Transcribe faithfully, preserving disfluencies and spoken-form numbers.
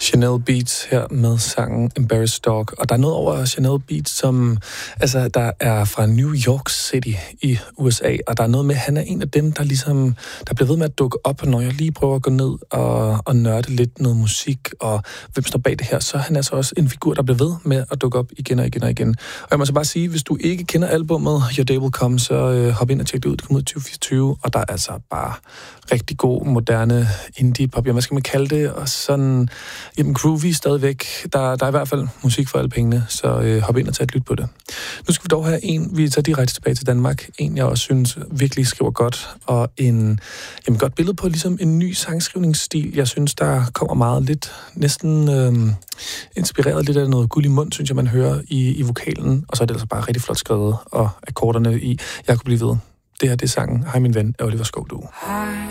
Chanel Beats her med sangen Embarrassed Dog. Og der er noget over Chanel Beats, som altså, der er fra New York City i U S A, og der er noget med, at han er en af dem, der ligesom, der bliver ved med at dukke op, når jeg lige prøver at gå ned og, og nørde lidt noget musik, og hvem står bag det her, så er han altså også en figur, der bliver ved med at dukke op igen og igen og igen. Og jeg må så bare sige, hvis du ikke kender albumet Your Day Will Come, så øh, hop ind og tjek det ud. Det kommer ud i tyve fireogtyve, og der er altså bare rigtig god, moderne indie-pop, jamen, hvad skal man kalde det, og sådan, jamen, groovy stadigvæk. Der, der er i hvert fald musik for alle pengene, så øh, hop ind og tag et lyt på det. Nu skal vi dog have en, vi tager direkte tilbage til Danmark, en jeg også synes virkelig skriver godt, og en jamen, godt billede på ligesom en ny sangskrivningsstil. Jeg synes, der kommer meget lidt, næsten øh, inspireret lidt af noget guld i mund, synes jeg, man hører i, i vokalen, og så er det altså bare rigtig flot skrevet, og akkorderne i, jeg kunne blive ved. Det her, det er sangen Hej min ven af Oliver Skov Duo.